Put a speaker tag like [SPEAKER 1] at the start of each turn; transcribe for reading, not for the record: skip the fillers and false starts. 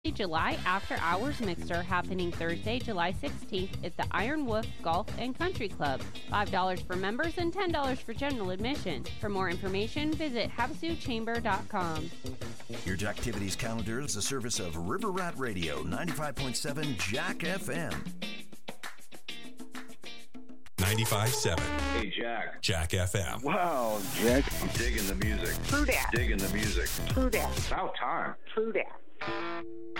[SPEAKER 1] July After Hours Mixer happening Thursday, July 16th at the Iron Wolf Golf and Country Club. $5 for members and $10 for general admission. For more information, visit HavaSuChamber.com.
[SPEAKER 2] Your Jacktivities calendar is a service of River Rat Radio, 95.7 Jack FM.
[SPEAKER 3] 95.7.
[SPEAKER 4] Hey, Jack.
[SPEAKER 3] Jack FM.
[SPEAKER 4] Wow, Jack. I'm digging the music.
[SPEAKER 5] True that.
[SPEAKER 4] Digging the music.
[SPEAKER 5] True that.
[SPEAKER 4] About time.
[SPEAKER 5] True that.